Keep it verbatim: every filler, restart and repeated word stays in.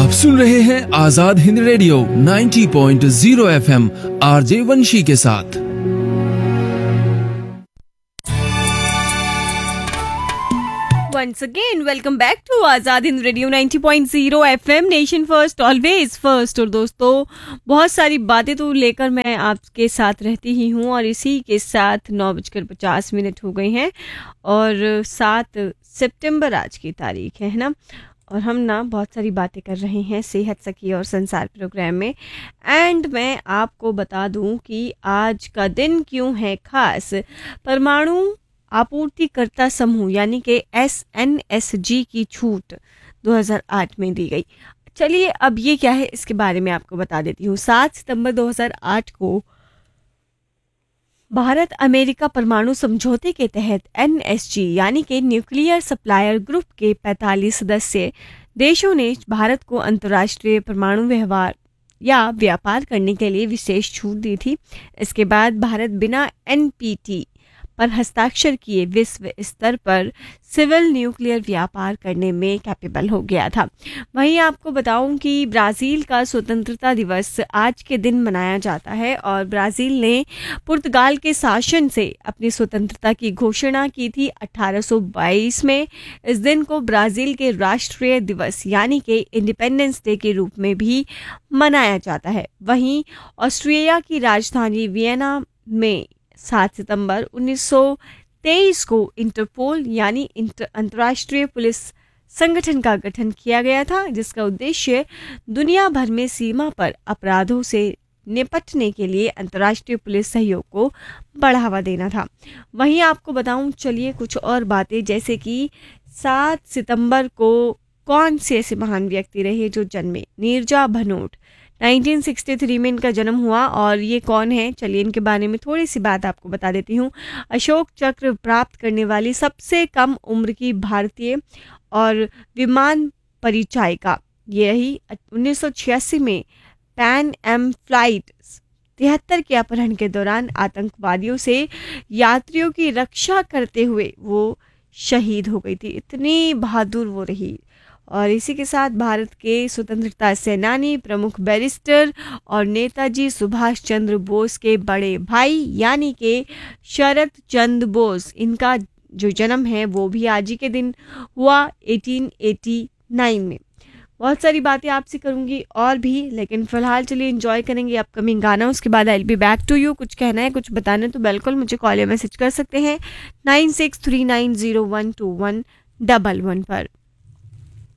आप सुन रहे हैं आजाद हिंद रेडियो नब्बे पॉइंट शून्य एफएम आरजे वंशी के साथ। Once again, welcome back to Azad Hind radio नब्बे पॉइंट शून्य FM, nation first always first. और दोस्तों, बहुत सारी बातें तो लेकर मैं आपके साथ रहती ही हूँ और इसी के साथ नौ बजकर पचास मिनट हो गए हैं और सात सितंबर आज की तारीख है, है ना। और हम ना बहुत सारी बातें कर रहे हैं सेहत सखी और संसार प्रोग्राम में। एंड मैं आपको बता दूं कि आज का दिन क्यों है खास। परमाणु आपूर्तिकर्ता समूह यानी कि एस एन एस जी की छूट दो हज़ार आठ में दी गई। चलिए अब ये क्या है इसके बारे में आपको बता देती हूँ। सात सितंबर दो हज़ार आठ को भारत अमेरिका परमाणु समझौते के तहत एन एस जी यानी कि न्यूक्लियर सप्लायर ग्रुप के पैंतालीस सदस्य देशों ने भारत को अंतर्राष्ट्रीय परमाणु व्यवहार या व्यापार करने के लिए विशेष छूट दी थी। इसके बाद भारत बिना एन पी टी पर हस्ताक्षर किए विश्व स्तर पर सिविल न्यूक्लियर व्यापार करने में कैपेबल हो गया था। वहीं आपको बताऊं कि ब्राज़ील का स्वतंत्रता दिवस आज के दिन मनाया जाता है और ब्राज़ील ने पुर्तगाल के शासन से अपनी स्वतंत्रता की घोषणा की थी अठारह सौ बाईस में। इस दिन को ब्राज़ील के राष्ट्रीय दिवस यानी कि इंडिपेंडेंस डे के रूप में भी मनाया जाता है। वहीं ऑस्ट्रिया की राजधानी वियना में सात सितंबर उन्नीस सौ तेईस को इंटरपोल यानी अंतर्राष्ट्रीय पुलिस संगठन का गठन किया गया था, जिसका उद्देश्य दुनिया भर में सीमा पर अपराधों से निपटने के लिए अंतर्राष्ट्रीय पुलिस सहयोग को बढ़ावा देना था। वहीं आपको बताऊं, चलिए कुछ और बातें, जैसे कि सात सितंबर को कौन से ऐसे महान व्यक्ति रहे जो जन्मे। नीरजा भनोट, उन्नीस सौ तिरसठ में इनका जन्म हुआ। और ये कौन है, चलिए इनके बारे में थोड़ी सी बात आपको बता देती हूँ। अशोक चक्र प्राप्त करने वाली सबसे कम उम्र की भारतीय और विमान परिचायिका ये रही। उन्नीस सौ छियासी में पैन एम फ्लाइट तिहत्तर के अपहरण के दौरान आतंकवादियों से यात्रियों की रक्षा करते हुए वो शहीद हो गई थी। इतनी बहादुर वो रही। और इसी के साथ भारत के स्वतंत्रता सेनानी, प्रमुख बैरिस्टर और नेताजी सुभाष चंद्र बोस के बड़े भाई यानी कि शरद चंद्र बोस, इनका जो जन्म है वो भी आज ही के दिन हुआ अठारह सौ नवासी में। बहुत सारी बातें आपसे करूंगी और भी, लेकिन फिलहाल चलिए एंजॉय करेंगे अपकमिंग गाना। उसके बाद I will be back to you. कुछ कहना है, कुछ बताना है तो बिल्कुल मुझे कॉल या मैसेज कर सकते हैं nine six three nine zero one two one double one पर।